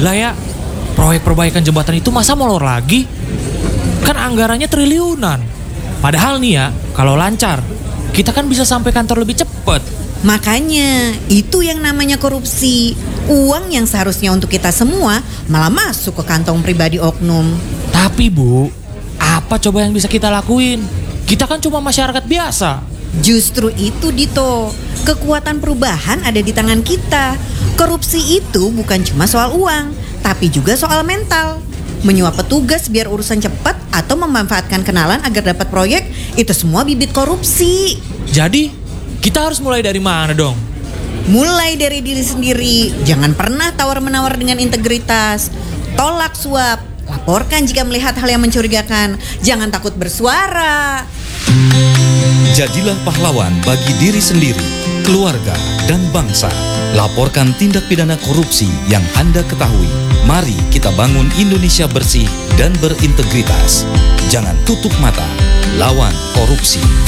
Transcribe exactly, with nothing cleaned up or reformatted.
Gila ya, proyek perbaikan jembatan itu masa molor lagi? Kan anggarannya triliunan. Padahal nih ya, kalau lancar, kita kan bisa sampai kantor lebih cepat. Makanya, itu yang namanya korupsi. Uang yang seharusnya untuk kita semua malah masuk ke kantong pribadi oknum. Tapi Bu, apa coba yang bisa kita lakuin? Kita kan cuma masyarakat biasa. Justru itu Dito, kekuatan perubahan ada di tangan kita. Korupsi itu bukan cuma soal uang, tapi juga soal mental. Menyuap petugas biar urusan cepat atau memanfaatkan kenalan agar dapat proyek, itu semua bibit korupsi. Jadi, kita harus mulai dari mana dong? Mulai dari diri sendiri. Jangan pernah tawar-menawar dengan integritas. Tolak suap. Laporkan jika melihat hal yang mencurigakan. Jangan takut bersuara. Jadilah pahlawan bagi diri sendiri, keluarga, dan bangsa. Laporkan tindak pidana korupsi yang Anda ketahui. Mari kita bangun Indonesia bersih dan berintegritas. Jangan tutup mata. Lawan korupsi.